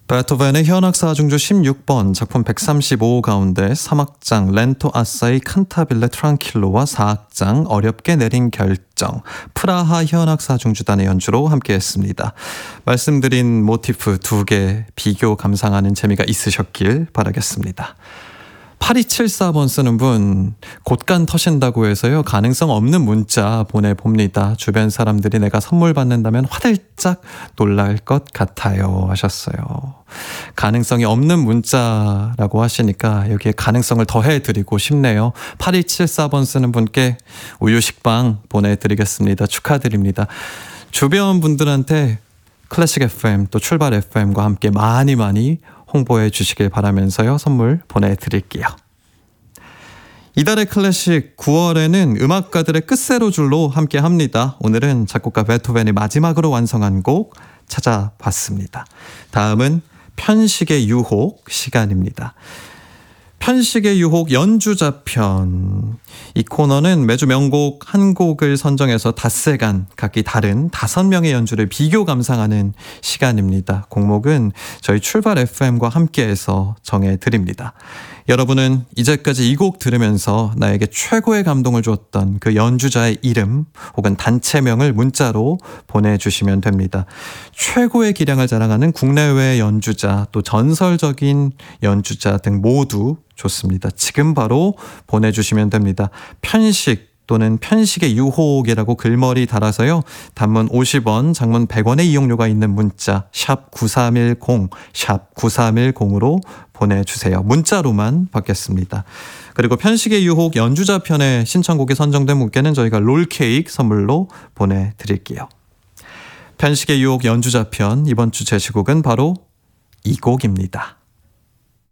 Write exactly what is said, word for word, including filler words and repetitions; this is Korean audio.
베토벤의 현악사중조 십육 번 작품 백삼십오 가운데 삼 악장 렌토 아사이 칸타빌레 트랑킬로와 사 악장 어렵게 내린 결정 프라하 현악사중주단의 연주로 함께했습니다. 말씀드린 모티프 두 개 비교 감상하는 재미가 있으셨길 바라겠습니다. 팔이칠사 번 쓰는 분, 곳간 터신다고 해서요, 가능성 없는 문자 보내봅니다. 주변 사람들이 내가 선물 받는다면 화들짝 놀랄 것 같아요 하셨어요. 가능성이 없는 문자라고 하시니까 여기에 가능성을 더해드리고 싶네요. 팔이칠사 번 쓰는 분께 우유식빵 보내드리겠습니다. 축하드립니다. 주변 분들한테 클래식 에프엠 또 출발 에프엠과 함께 많이 많이 홍보해 주시길 바라면서요, 선물 보내드릴게요. 이달의 클래식 구월에는 음악가들의 끝세로줄로 함께 합니다. 오늘은 작곡가 베토벤이 마지막으로 완성한 곡 찾아봤습니다. 다음은 편식의 유혹 시간입니다. 편식의 유혹 연주자편. 이 코너는 매주 명곡 한 곡을 선정해서 닷새간 각기 다른 다섯 명의 연주를 비교 감상하는 시간입니다. 곡목은 저희 출발 에프엠과 함께해서 정해드립니다. 여러분은 이제까지 이 곡 들으면서 나에게 최고의 감동을 주었던 그 연주자의 이름 혹은 단체명을 문자로 보내주시면 됩니다. 최고의 기량을 자랑하는 국내외 연주자 또 전설적인 연주자 등 모두 좋습니다. 지금 바로 보내주시면 됩니다. 편식 또는 편식의 유혹이라고 글머리 달아서요. 단문 오십 원, 장문 백 원의 이용료가 있는 문자 샵 구삼일공, 샵 구삼일공으로 보내주세요. 문자로만 받겠습니다. 그리고 편식의 유혹 연주자 편의 신청곡이 선정된 분께는 저희가 롤케이크 선물로 보내드릴게요. 편식의 유혹 연주자 편 이번 주 제시곡은 바로 이 곡입니다.